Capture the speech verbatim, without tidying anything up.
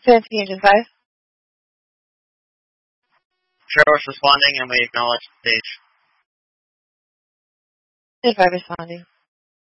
Fancy Agent five. Sheriff's responding, and we acknowledge the stage. Agent five responding.